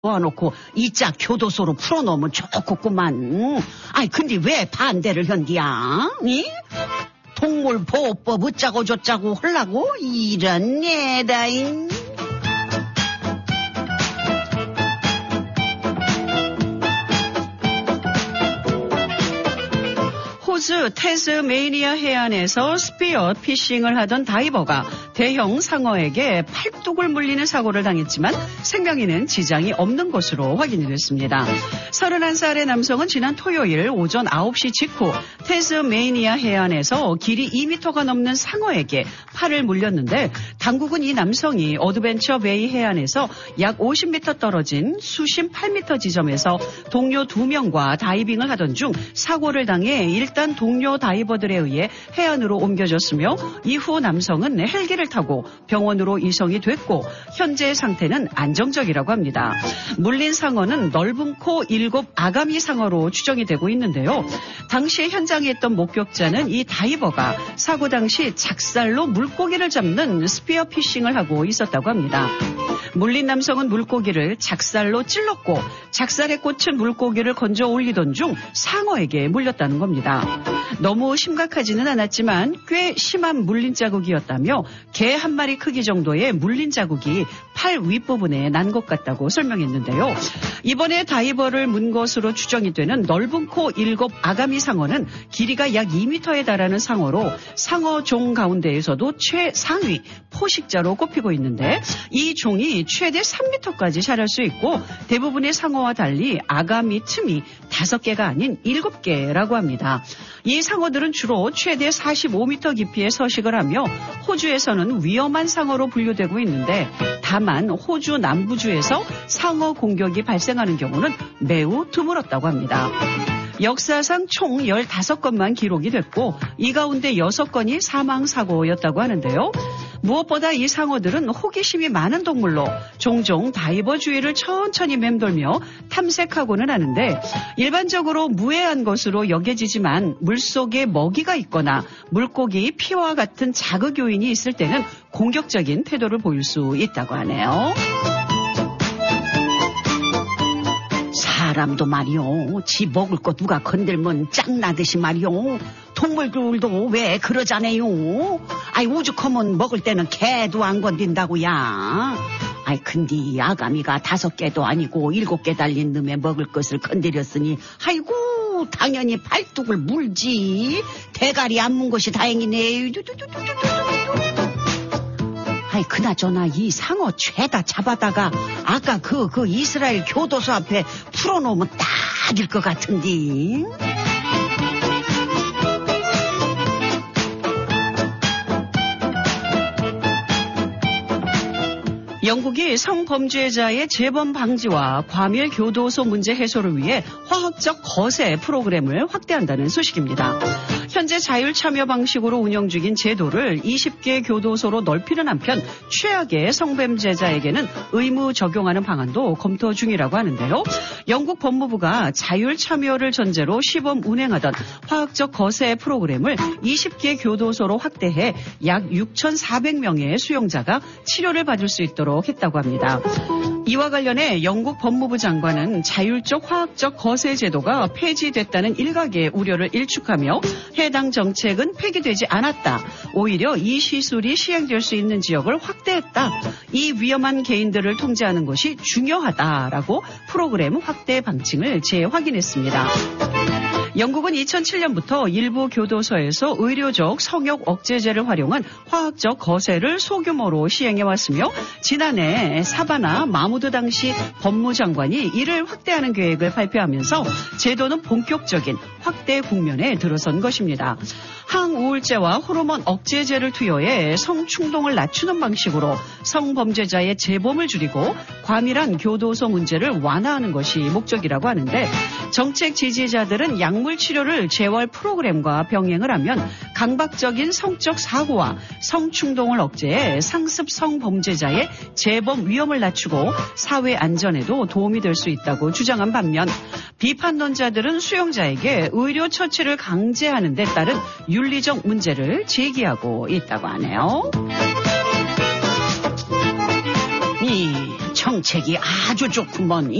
모아놓고 이자 교도소로 풀어놓으면 좋겠구만. 아이 근데 왜 반대를 현디야? 이? 동물보호법 어짜고 저짜고 하려고 이런 애다잉. 호주 태스메이니아 해안에서 스피어 피싱을 하던 다이버가 대형 상어에게 팔뚝을 물리는 사고를 당했지만 생명에는 지장이 없는 것으로 확인이 됐습니다. 31살의 남성은 지난 토요일 오전 9시 직후 태스메이니아 해안에서 길이 2m가 넘는 상어에게 팔을 물렸는데 당국은 이 남성이 어드벤처 베이 해안에서 약 50m 떨어진 수심 8m 지점에서 동료 2명과 다이빙을 하던 중 사고를 당해 일단 동료 다이버들에 의해 해안으로 옮겨졌으며 이후 남성은 헬기를 타고 병원으로 이송이 됐고 현재 상태는 안정적이라고 합니다. 물린 상어는 넓은 코 7 아가미 상어로 추정이 되고 있는데요. 당시 현장에 있던 목격자는 이 다이버가 사고 당시 작살로 물고기를 잡는 스피어 피싱을 하고 있었다고 합니다. 물린 남성은 물고기를 작살로 찔렀고 작살에 꽂힌 물고기를 건져 올리던 중 상어에게 물렸다는 겁니다. 너무 심각하지는 않았지만 꽤 심한 물린 자국이었다며 개 한 마리 크기 정도의 물린 자국이 팔 윗부분에 난 것 같다고 설명했는데요. 이번에 다이버를 문 것으로 추정이 되는 넓은 코 7 아가미 상어는 길이가 약 2m에 달하는 상어로 상어 종 가운데에서도 최상위 포식자로 꼽히고 있는데 이 종이 최대 3m까지 자랄 수 있고 대부분의 상어와 달리 아가미 틈이 5개가 아닌 7개라고 합니다. 이 상어들은 주로 최대 45m 깊이에 서식을 하며 호주에서는 위험한 상어로 분류되고 있는데 다만 호주 남부주에서 상어 공격이 발생하는 경우는 매우 드물었다고 합니다. 역사상 총 15건만 기록이 됐고 이 가운데 6건이 사망사고였다고 하는데요. 무엇보다 이 상어들은 호기심이 많은 동물로 종종 다이버 주위를 천천히 맴돌며 탐색하고는 하는데 일반적으로 무해한 것으로 여겨지지만 물속에 먹이가 있거나 물고기 피와 같은 자극 요인이 있을 때는 공격적인 태도를 보일 수 있다고 하네요. 사람도 말이요. 지 먹을 거 누가 건들면 짱나듯이 말이요. 동물들도 왜 그러잖아요. 아이 오죽하면 먹을 때는 개도 안 건든다고야. 아이 근데 아가미가 5개도 아니고 7개 달린 놈의 먹을 것을 건드렸으니 아이고 당연히 팔뚝을 물지. 대가리 안 문 것이 다행이네. 아이 그나저나 이 상어 죄다 잡아다가 아까 그 이스라엘 교도소 앞에 풀어놓으면 딱일 것 같은데. 영국이 성범죄자의 재범 방지와 과밀 교도소 문제 해소를 위해 화학적 거세 프로그램을 확대한다는 소식입니다. 현재 자율 참여 방식으로 운영 중인 제도를 20개 교도소로 넓히는 한편 최악의 성범죄자에게는 의무 적용하는 방안도 검토 중이라고 하는데요. 영국 법무부가 자율 참여를 전제로 시범 운행하던 화학적 거세 프로그램을 20개 교도소로 확대해 약 6,400명의 수용자가 치료를 받을 수 있도록 했다고 합니다. 이와 관련해 영국 법무부 장관은 자율적 화학적 거세 제도가 폐지됐다는 일각의 우려를 일축하며 해당 정책은 폐기되지 않았다. 오히려 이 시술이 시행될 수 있는 지역을 확대했다. 이 위험한 개인들을 통제하는 것이 중요하다라고 프로그램 확대 방침을 재확인했습니다. 영국은 2007년부터 일부 교도소에서 의료적 성역 억제제를 활용한 화학적 거세를 소규모로 시행해왔으며 지난해 사바나 마무드 당시 법무장관이 이를 확대하는 계획을 발표하면서 제도는 본격적인 확대 국면에 들어선 것입니다. 항우울제와 호르몬 억제제를 투여해 성충동을 낮추는 방식으로 성범죄자의 재범을 줄이고 과밀한 교도소 문제를 완화하는 것이 목적이라고 하는데 정책 지지자들은 약물 치료를 재활 프로그램과 병행을 하면 강박적인 성적 사고와 성충동을 억제해 상습 성범죄자의 재범 위험을 낮추고 사회 안전에도 도움이 될 수 있다고 주장한 반면 비판론자들은 수용자에게 의료 처치를 강제하는 데 따른 윤리적 문제를 제기하고 있다고 하네요. 정책이 아주 좋구먼.